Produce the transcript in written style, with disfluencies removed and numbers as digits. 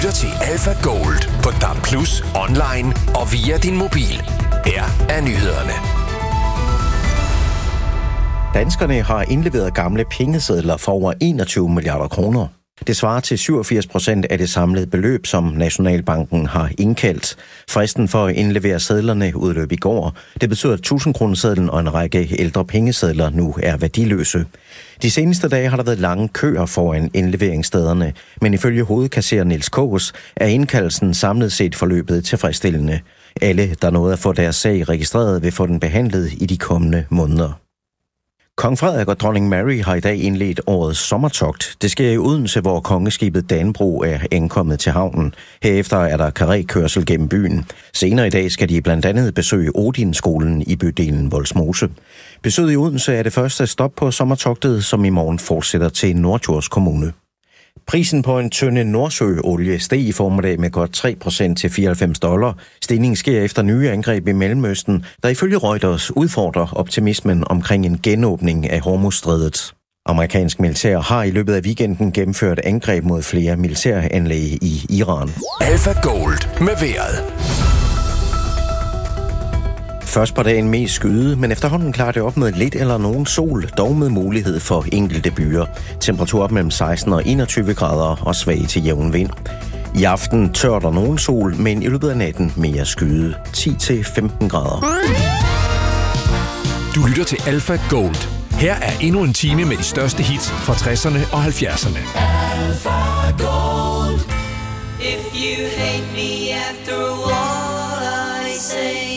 lytter til Alpha Gold på DAB+, online og via din mobil. Her er nyhederne. Danskerne har indleveret gamle pengesedler for over 21 milliarder kroner. Det svarer til 87% af det samlede beløb, som Nationalbanken har indkaldt. Fristen for at indlevere sedlerne udløb i går. Det betyder, at 1000-kronesedlen og en række ældre pengesedler nu er værdiløse. De seneste dage har der været lange køer foran indleveringsstederne, men ifølge hovedkasserer Niels Kås er indkaldelsen samlet set forløbet tilfredsstillende. Alle, der nåede at få deres sag registreret, vil få den behandlet i de kommende måneder. Kong Frederik og dronning Mary har i dag indledt årets sommertogt. Det sker i Odense, hvor kongeskibet Danbro er ankommet til havnen. Herefter er der karrékørsel gennem byen. Senere i dag skal de blandt andet besøge Odinskolen i bydelen Vollsmose. Besøget i Odense er det første stop på sommertogtet, som i morgen fortsætter til Norddjurs Kommune. Prisen på en tønde nordsøolie steg i formiddag med godt 3% til $94. Stigningen sker efter nye angreb i Mellemøsten, der ifølge Reuters udfordrer optimismen omkring en genåbning af Hormuzstrædet. Amerikansk militær har i løbet af weekenden gennemført angreb mod flere militæranlæg i Iran. Alpha Gold med vejret. Først på dagen mest skyde, men efterhånden klarer det op med lidt eller nogen sol, dog med mulighed for enkelte byer. Temperatur op mellem 16 og 21 grader og svag til jævn vind. I aften tør der nogen sol, men i løbet af natten mere skyde. 10-15 grader. Du lytter til Alpha Gold. Her er endnu en time med de største hits fra 60'erne og 70'erne. Alpha Gold. If you hate me after all I say,